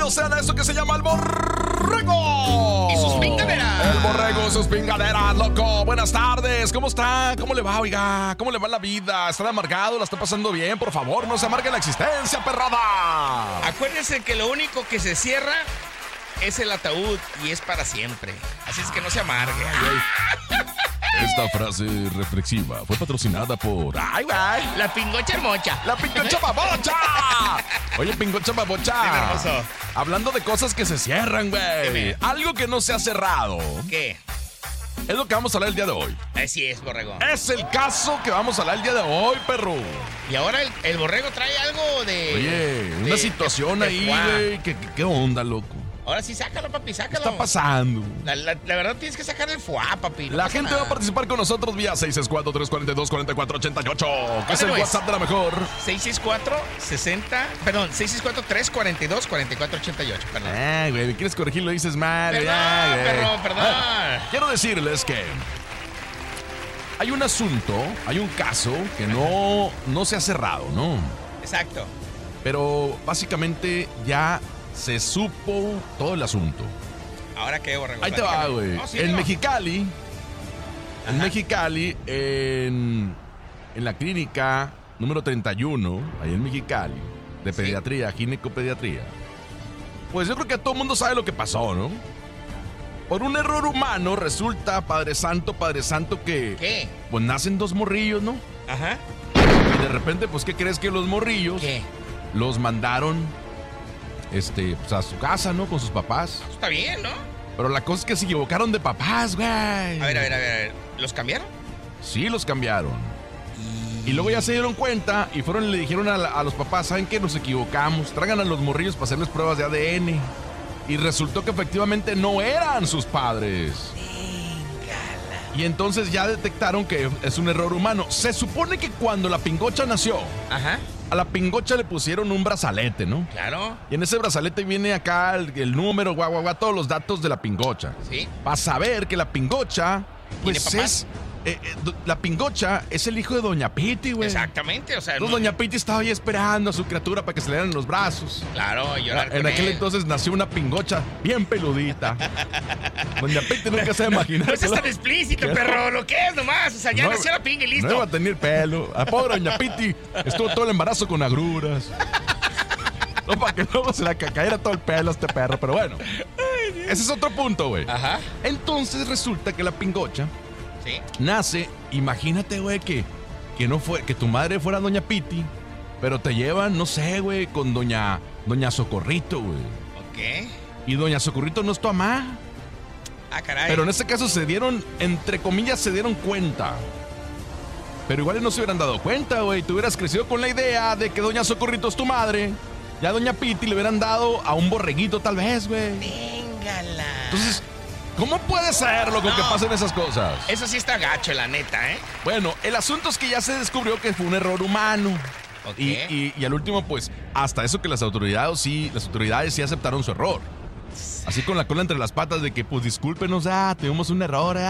Bienvenidos sean a eso que se llama el borrego. Y sus pingaderas. El borrego y sus pingaderas, loco. Buenas tardes. ¿Cómo está? ¿Cómo le va, oiga? ¿Cómo le va la vida? ¿Está amargado? ¿La está pasando bien? Por favor, no se amargue la existencia, perrada. Acuérdense que lo único que se cierra es el ataúd y es para siempre. Así es que no se amargue. Esta frase reflexiva fue patrocinada por... ¡Ay, güey! La pingocha hermocha. ¡La pingocha babocha! Oye, pingocha babocha. Dime, hermoso. Hablando de cosas que se cierran, güey. Dime. Algo que no se ha cerrado. ¿Qué? Es lo que vamos a hablar el día de hoy. Así es, borrego. Es el caso que vamos a hablar el día de hoy, perro. Y ahora el borrego trae algo de... Oye, una situación de ahí, fuá. güey. ¿Qué onda, loco? Ahora sí, sácalo, papi, ¿Qué sácalo. está pasando? La verdad tienes que sacar el fuá, papi. No La pasa gente nada. va a participar con nosotros vía 664-342-4488. Que es el Ándale, WhatsApp de la mejor. 664-60... Perdón, 664-342-4488, perdón. Ay, güey, ¿quieres corregirlo? Dices mal. Perdón, ay, güey. perdón. Quiero decirles que hay un asunto, hay un caso que no se ha cerrado, ¿no? Exacto. Pero básicamente ya se supo todo el asunto. ¿Ahora qué, borrego? Ahí te va, Platícame. güey. No, sí, En no. Mexicali, en la clínica número 31, ahí en Mexicali, de Sí. pediatría, ginecopediatría. Pues yo creo que todo el mundo sabe lo que pasó, ¿no? Por un error humano resulta, Padre Santo, que ¿Qué? pues nacen dos morrillos, ¿no? Ajá. Y de repente, pues, ¿qué crees que los morrillos ¿Qué? los mandaron pues, a su casa, ¿no? Con sus papás. Eso está bien, ¿no? Pero la cosa es que se equivocaron de papás, güey. A ver. ¿Los cambiaron? Sí, los cambiaron. Y luego ya se dieron cuenta y fueron y le dijeron a los papás, ¿saben qué? Nos equivocamos. Traigan a los morrillos para hacerles pruebas de ADN. Y resultó que efectivamente no eran sus padres. Y entonces ya detectaron que es un error humano. Se supone que cuando la pingocha nació, Ajá. a la pingocha le pusieron un brazalete, ¿no? Claro. Y en ese brazalete viene acá el número, todos los datos de la pingocha. Sí. Para saber que la pingocha, pues ¿Tiene papás? es... la pingocha es el hijo de Doña Piti, güey. Exactamente, o sea... Entonces Doña Piti estaba ahí esperando a su criatura para que se le dieran los brazos. Claro, llorar En con aquel él. entonces nació una pingocha bien peludita. Doña Piti nunca se va a imaginar. No seas tan explícito, ¿Qué? perro. Lo que es nomás. O sea, ya No, nació la pinga y listo. No iba a tener pelo. La pobre Doña Piti estuvo todo el embarazo con agruras. No, para que luego se le cayera todo el pelo a este perro, pero bueno. Ese es otro punto, güey. Ajá. Entonces resulta que la pingocha Sí. nace, imagínate, güey, que tu madre fuera Doña Piti, pero te llevan, no sé, güey, con Doña Socorrito, güey. Ok. Y Doña Socorrito no es tu mamá. Ah, caray. Pero en este caso se dieron, entre comillas, se dieron cuenta. Pero igual no se hubieran dado cuenta, güey. Tú hubieras crecido con la idea de que Doña Socorrito es tu madre. Ya a Doña Piti le hubieran dado a un borreguito, tal vez, güey. Véngala. Entonces, ¿cómo puede ser, loco, que pasen esas cosas? Eso sí está gacho, la neta, ¿eh? Bueno, el asunto es que ya se descubrió que fue un error humano. Ok. Y al último, pues, hasta eso que las autoridades sí aceptaron su error. Así con la cola entre las patas de que, pues, discúlpenos, tuvimos un error,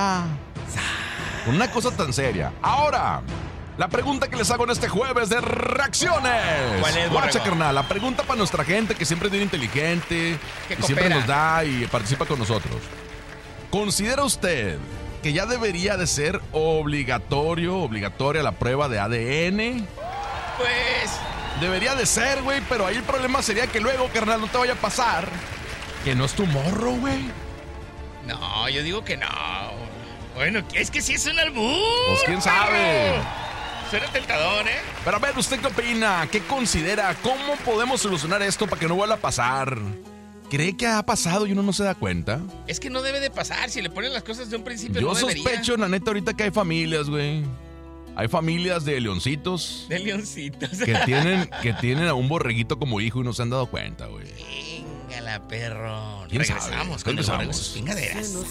Con una cosa tan seria. Ahora, la pregunta que les hago en este jueves de reacciones. ¿Cuál es, Guacha, borrego? carnal, la pregunta para nuestra gente que siempre es bien inteligente, Que y siempre coopera. nos da y participa con nosotros. ¿Considera usted que ya debería de ser obligatoria la prueba de ADN? Pues... Debería de ser, güey, pero ahí el problema sería que luego, carnal, no te vaya a pasar que no es tu morro, güey. No, yo digo que no. Bueno, es que sí es un albur. Pues quién sabe. Suena tentador, ¿eh? Pero a ver, ¿usted qué opina? ¿Qué considera? ¿Cómo podemos solucionar esto para que no vuelva a pasar? ¿Cree que ha pasado y uno no se da cuenta? Es que no debe de pasar. Si le ponen las cosas de un principio, Yo no debería. sospecho, la neta, ahorita que hay familias, güey. Hay familias de leoncitos De leoncitos. que tienen a un borreguito como hijo y no se han dado cuenta, güey. Véngala, perro. ¿Quién sabe? Regresamos con el borrego y sus Regresamos. pingaderas.